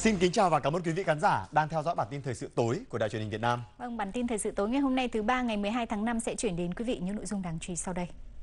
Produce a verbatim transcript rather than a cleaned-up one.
Xin kính chào và cảm ơn quý vị khán giả đang theo dõi bản tin thời sự tối của Đài Truyền hình Việt Nam. Vâng, bản tin thời sự tối ngày hôm nay thứ ba ngày mười hai tháng năm sẽ chuyển đến quý vị những nội dung đáng chú ý sau đây.